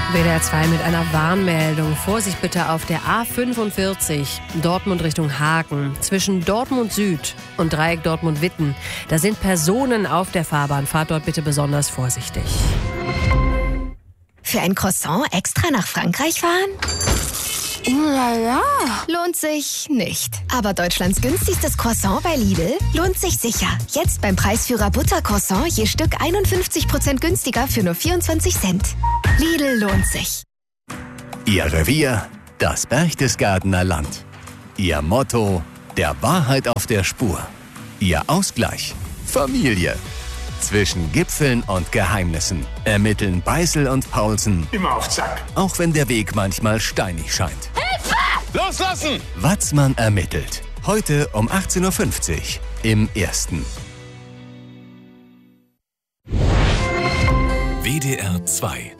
WDR 2 mit einer Warnmeldung. Vorsicht bitte auf der A45 Dortmund Richtung Hagen. Zwischen Dortmund Süd und Dreieck Dortmund-Witten. Da sind Personen auf der Fahrbahn. Fahrt dort bitte besonders vorsichtig. Für ein Croissant extra nach Frankreich fahren? Lala. Lohnt sich nicht. Aber Deutschlands günstigstes Croissant bei Lidl lohnt sich sicher. Jetzt beim Preisführer Buttercroissant je Stück 51% günstiger für nur 24 Cent. Lidl lohnt sich. Ihr Revier, das Berchtesgadener Land. Ihr Motto, der Wahrheit auf der Spur. Ihr Ausgleich, Familie. Zwischen Gipfeln und Geheimnissen ermitteln Beißel und Paulsen. Immer auf Zack. Auch wenn der Weg manchmal steinig scheint. Hilfe! Loslassen! Watzmann ermittelt. Heute um 18.50 Uhr im Ersten. WDR 2